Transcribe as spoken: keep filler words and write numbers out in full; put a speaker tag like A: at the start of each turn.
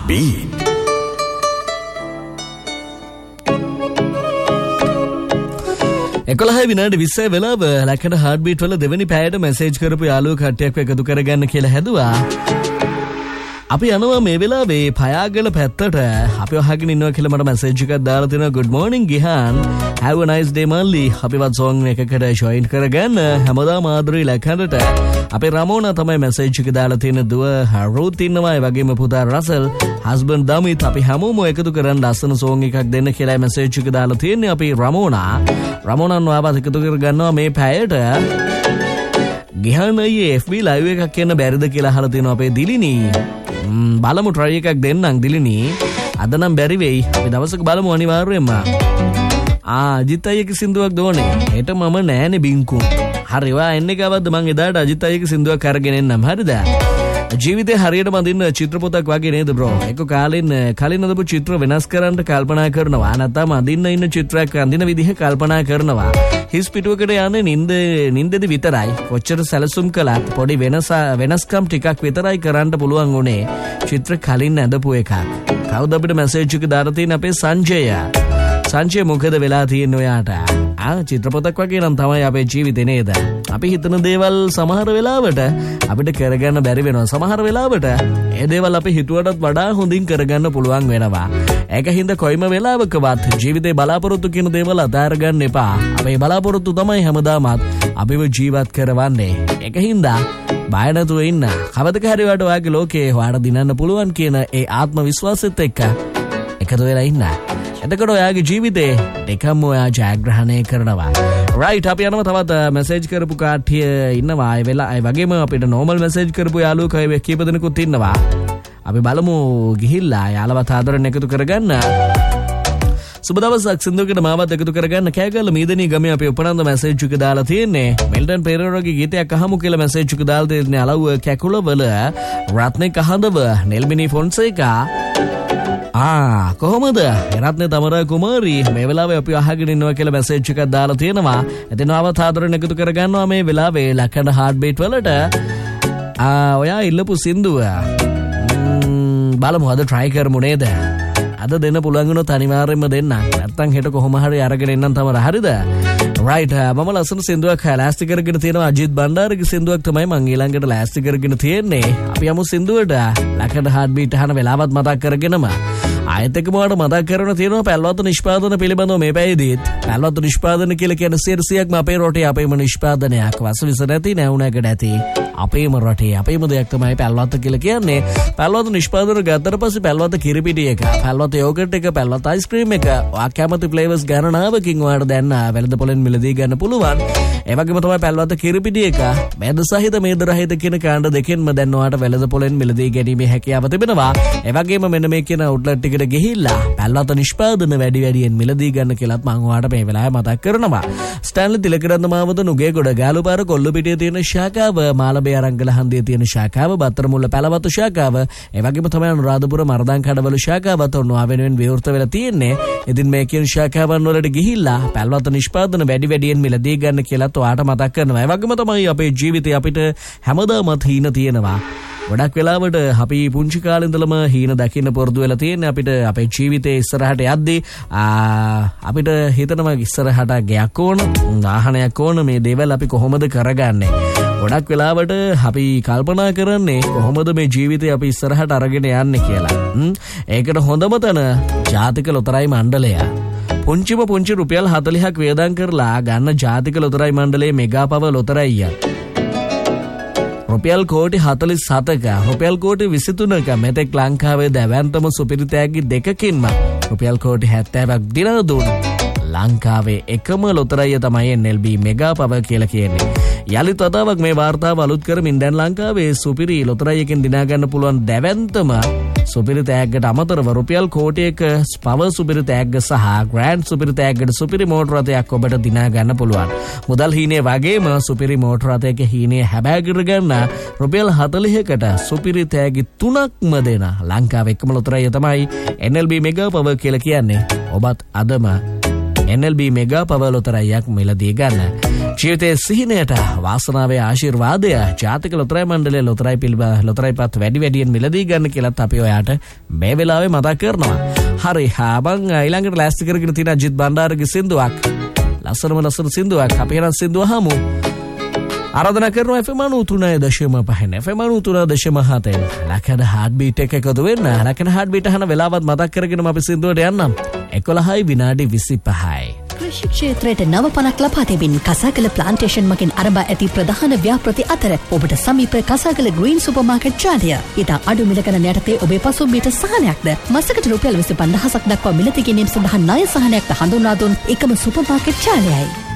A: Beat. එකොළහ විනාඩි විස්සයි වෙලාව ලැකඩ heart beat වල දෙවෙනි පැයට මැසේජ් කරපු යාළුවෝ කට්ටියක් එකතු කරගන්න කියලා හැදුවා. අපි යනවා මේ වෙලාවේ පයාගල පැත්තට. අපි අහගෙන ඉන්නවා කියලා මට මැසේජ් එකක් දාලා තිනවා. good morning Gihan, have a nice day මල්ලි. අපිවත් song එකකට join කරගන්න හැමදාම ආදරේ ලැකඩට. අපේ රමෝනා තමයි මැසේජ් එක දාලා තියෙන. දුව හරුත් ඉන්නවා, ඒ වගේම පුතා රසල්, husband දමිත්. අපි හැමෝම එකතු කරන් ලස්සන song එකක් දෙන්න කියලා මැසේජ් එක දාලා තියෙන්නේ අපි රමෝනා. රමෝනා නොආවත් එකතු කරගන්නවා මේ පැයට. ගිහාන් අයියේ F B live එකක් කියන්න බැරිද කියලා අහලා තිනවා අපේ දිලිනි. බලමු try එකක් දෙන්නම් දිලිනි. අද නම් බැරි වෙයි. අපි දවසක බලමු අනිවාර්යයෙන්ම. ආ අජිත් අයියගේ සින්දුවක් දෝනේ. හෙට මම නෑනේ බින්කු. හරි වා එන්නේ කවද්ද මං එදාට අජිත් අයියගේ සින්දුවක් අරගෙන එන්නම්. හරිද? ජීවිතේ හරියට මඳින්න චිත්‍රපොතක් වගේ නේද බ්‍රෝ? ඒක කාලෙන් කලින් අදපු චිත්‍ර වෙනස් කරන්න කල්පනා කරනවා. නැත්නම් අඳින්න ඉන්න චිත්‍රයක් අඳින විදිහ කල්පනා කරනවා. හිස් පිටුවකට යන්නේ නින්ද නින්දෙදි විතරයි. කොච්චර සැලසුම් කළත් පොඩි වෙනස වෙනස්කම් ටිකක් විතරයි කරන්න පුළුවන් උනේ. චිත්‍ර කලින් ඇඳපු එකක්. කවුද අපිට මැසේජ් එක දාලා තියෙන අපේ සංජය. සංජය මොකද වෙලා තියෙන්නේ ඔයාට? ආ චිත්‍රපොතක් වගේ නම් තමයි අපේ ජීවිතේ නේද? අපි හිතන දේවල් සමහර වෙලාවට අපිට කරගන්න බැරි වෙනවා. සමහර වෙලාවට ඒ දේවල් අපි හිතුවටත් වඩා හොඳින් කරගන්න පුළුවන් වෙනවා. ඒකින්ද කොයිම වෙලාවකවත් ජීවිතේ බලාපොරොත්තු කියන දේවල් අදාර ගන්න එපා. අපේ බලාපොරොත්තු තමයි හැමදාමත් අපිව ජීවත් කරවන්නේ. ඒකින්ද බය නැතුව ඉන්න. කවදක හරි වට ඔයාගේ ලෝකේ ඔයාට දිනන්න පුළුවන් කියන ඒ ආත්ම විශ්වාසෙත් එක්ක එකතු වෙලා ඉන්න. එතකොට ඔයාගේ ජීවිතේ එකම ඔයා ජයග්‍රහණය කරනවා. රයිට්, අපි යනවා තවත් මැසේජ් කරපු කාටිය ඉන්නවා. ඒ වෙලාව ඒ වගේම අපිට නෝමල් මැසේජ් කරපු යාළුවෝ කයි කීප දෙනෙකුත් ඉන්නවා. අපි බලමු ගිහිල්ලා යාළුවත් ආදරෙන් එකතු කරගන්න. සුබ දවසක් සින්දුවකට මාවත් එකතු කරගන්න. කෑගල්ල මීදනී ගමේ අපි උපනන්ද මැසේජ් එක දාලා තියෙන්නේ. මෙල්ටන් පෙරේරාගේ ගීතයක් අහමු කියලා මැසේජ් එක දාලා තියෙන්නේ. අලව්ව කැකුලවල රත්නේ කහඳව නෙල්මිනි ෆොන්සේකා. ආ කොහොමද රත්නේ තමරා කුමාරී මේ වෙලාවේ අපි අහගෙන ඉන්නවා කියලා මැසේජ් එකක් දාලා තියෙනවා. එතන ආවත් ආදරෙන් එකතු කරගන්නවා මේ වෙලාවේ ලැකඩ හાર્ට් බීට් වලට. ආ ඔයා ඉල්ලපු සින්දුව බලමු අද try කරමු නේද? අද දෙන්න පුළුවන් වුණොත් අනිවාර්යයෙන්ම දෙන්න. නැත්තම් හෙට කොහොම හරි අරගෙන එන්නම් තමයි. හරිද? රයිට්, මම ලස්සන සින්දුවක් ලෑස්ති කරගෙන තියෙනවා. අජිත් බණ්ඩාරගේ සින්දුවක් තමයි මම ඊළඟට ලෑස්ති කරගෙන තියෙන්නේ. අපි යමු සින්දුවට. ලැකඩ හાર્ට් බීට් අහන වෙලාවත් මතක් කරගෙනම ආයෙත් එකම වට මතක් කරන තියෙනවා පැල්වතු නිෂ්පාදන පිළිබඳව මේ පැයදීත්. පැල්වතු නිෂ්පාදන කියලා කියන්නේ සියයක්ම අපේ රටේ අපේම නිෂ්පාදනයක්. වසවිස නැති නැවුණකට ඇති අපේම රටේ අපේම දෙයක් තමයි පැල්වතු කියලා කියන්නේ. පැල්වතු නිෂ්පාදන ගත්තට පස්සේ පැල්වතු කිරිපිටි එක, පැල්වතු යෝගර්ට් එක, පැල්වතු අයිස්ක්‍රීම් එක, ඔයා කැමති ෆ්ලේවර්ස් ගණනාවකින් ඔයාලට දැන් වෙළඳ පොලෙන් මිලදී ගන්න පුළුවන්. ඒ වගේම තමයි පැල්වතු කිරිපිටි එක මේද සහිත මේද රහිත කියන කාණ්ඩ දෙකෙන්ම දැන් ඔයාලට වෙළඳ පොලෙන් මිලදී ගැනීමේ හැකියාව තිබෙනවා. ඒ වගේම මෙන්න මේ කියන අවුට්ලට් එකට ගිහිල්ලා පැල්වතු නිෂ්පාදන වැඩි වැඩියෙන් මිලදී ගන්න කියලාත් මම ඔයාලට මේ වෙලාවේ මතක් කරනවා. ස්ටැන්ලි තිලකරත්න මාවත නුගේගොඩ ගාලුපාර කොල්ලුපිටියේ තියෙන ශාඛාව, මාළඹේ අරංගල හන්දියේ තියෙන ශාඛාව, බත්තරමුල්ල පැලවතු ශාඛාව, ඒ වගේම තමයි අනුරාධපුර මර්දන් කඩවල ශාඛාවත් ඔන්නවා වෙනුවෙන් විවෘත වෙලා තියෙන්නේ. ඉතින් මේ කියන ශාඛාවන් වලට ගිහිල්ලා පැල්වතු නිෂ්පාදන වැඩි වැඩියෙන් මිලදී ගන්න කියලාත් ඔයාලට මතක් කරනවා. ඒ වගේම තමයි අපේ ජීවිතේ අපිට හැමදාමත් හීන තියෙනවා. ගොඩක් වෙලාවට අපි පුංචි කාලේ ඉඳලම හීන දකින්න පුරුදු වෙලා තියෙන්නේ. අපිට අපේ ජීවිතේ ඉස්සරහට යද්දී අපිට හිතනවා ඉස්සරහට ගයක් ඕන, වාහනයක් ඕන, මේ දේවල් අපි කොහොමද කරගන්නේ? ගොඩක් වෙලාවට අපි කල්පනා කරන්නේ කොහොමද මේ ජීවිතේ අපි ඉස්සරහට අරගෙන යන්නේ කියලා. ඒකට හොඳම තැන ජාතික ලොතරැයි මණ්ඩලය. පුංචිම පුංචි රුපියල් හතළිහක් වේදම් කරලා ගන්න ජාතික ලොතරැයි මණ්ඩලයේ මෙගා පව ලොතරැයිය. රුපියල් කෝටි හතළිස් හතක, රුපියල් කෝටි විසිතුනක මෙතෙක් ලංකාවේ දැවැන්තම සුපිරි තෑගි දෙකකින්ම රුපියල් කෝටි හැත්තෑවක් දිනා දුන්න ලංකාවේ එකම ලොතරැයිය තමයි N L B මෙගා පව කියලා කියන්නේ. යලිත් වතාවක් මේ වාර්තාව අලුත් කරමින් දැන් ලංකාවේ සුපිරි ලොතරැයියකින් දිනා ගන්න පුළුවන් දැවැන්තම සුපිරි තෑග්ගට අමතරව රුපියල් කෝටියක පව සුපිරි තෑග්ග සහ ග්‍රෑන්ඩ් සුපිරි තෑග්ගට සුපිරි මෝටර රථයක් ඔබට දිනා ගන්න පුළුවන්. මුදල් හීනේ වගේම සුපිරි මෝටර රථයක හීනේ හැබෑ කරගන්න රුපියල් හතළිහකට සුපිරි තෑගි තුනක්ම දෙන ලංකාවේ එකම ලොතරැයිය තමයි N L B මෙගා පව කියලා කියන්නේ. ඔබත් අදම N L B මෙගා පව ලොතරැයියක් මිලදී ගන්න. ජීවිතයේ සිහිනයට වාසනාවේ ආශිර්වාදය ජාතික ලොතරැයි මණ්ඩලයේ ලොතරැයි පිළිබ ලොතරැයිපත් වැඩි වැඩියෙන් මිලදී ගන්න කියලාත් අපි ඔයාට මේ වෙලාවේ මතක් කරනවා. හරි මං ඊළඟට ලෑස්ති කරගෙන තියෙන අජිත් බණ්ඩාරගේ සින්දුවක්. ලස්සනම ලස්සන සින්දුවක්. අපි එහෙනම් සින්දුව අහමු. ආරාධනා කරනවා එෆ් එම් නවතුනයි දශම පහ එෆ් එම් නවතුනයි දශම හත ලකඩ හાર્ට් බීට් එක එකතු වෙන්න. ලකඩ හાર્ට් බීට් අහන වෙලාවත් මතක් කරගෙනම අපි සින්දුවට යන්නම්. එකොළහයි විනාඩි විසිපහයි.
B: කෘෂි ක්ෂේත්‍රයට නව පණක් ලබා දෙමින් කසාගල ප්ලාන්ටේෂන් මගින් ආරම්භ ඇති ප්‍රධාන ව්‍යාපෘති අතර ඔබට සමීප කසාගල ග්‍රීන් සුපර් මාකට් ජාලය. ඉතා අඩු මිල ගණන යටතේ ඔබේ පසුම්බියට සහනයක්ද මසකට රුපියල් විසි පන්දහසක් දක්වා මිලදී ගැනීම සඳහා ණය සහනයක්ද හඳුන්වා දුන් එකම සුපර් මාකට් ජාලයයි.